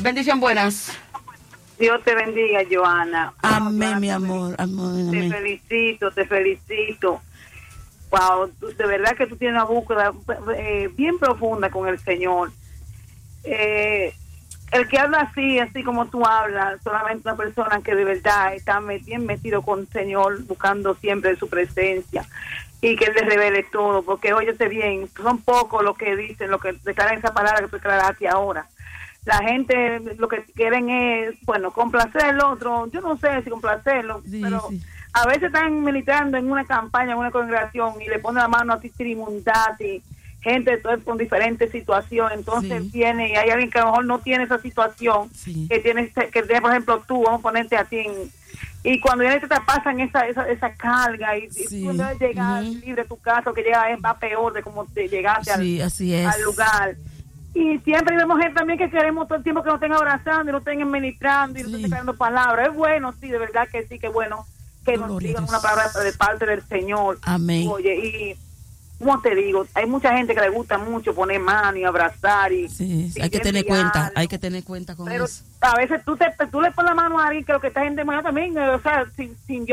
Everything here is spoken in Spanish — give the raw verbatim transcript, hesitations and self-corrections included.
Bendición, buenas. Dios te bendiga, Joana. Amén, mi amor. Amén, te amén. felicito, te felicito. Wow, de verdad que tú tienes una búsqueda eh, bien profunda con el Señor. Eh, el que habla así, así como tú hablas, solamente una persona que de verdad está bien metido con el Señor, buscando siempre su presencia y que Él le revele todo, porque óyete bien, son pocos los que dicen, lo que declaran esa palabra que tú declaraste ahora. La gente lo que quieren es, bueno, complacer al otro, yo no sé si complacerlo, sí, pero sí. A veces están militando en una campaña, en una congregación y le ponen la mano a ti Trimundati, gente todo con diferentes situaciones, entonces sí. Viene y hay alguien que a lo mejor no tiene esa situación, sí. que tiene, que tiene, por ejemplo, tú, vamos a ponerte a ti en, y cuando viene te pasan esa esa esa carga y, sí. Y tú no llegar uh-huh. libre de tu casa, que llega es más peor de como te llegaste sí, al, así es. al lugar. Y siempre vemos gente también que queremos todo el tiempo que nos estén abrazando y nos estén ministrando y sí. Nos estén dando palabras. Es bueno, sí, de verdad que sí, que bueno que Gloria nos digan una palabra de parte del Señor. Amén. Oye, y como te digo, hay mucha gente que le gusta mucho poner mano y abrazar y, sí, y hay que tener cuenta, hay que tener cuenta con pero eso. A veces tú te tú le pones la mano a alguien que lo que está en demanda también, o sea, sin, sin yo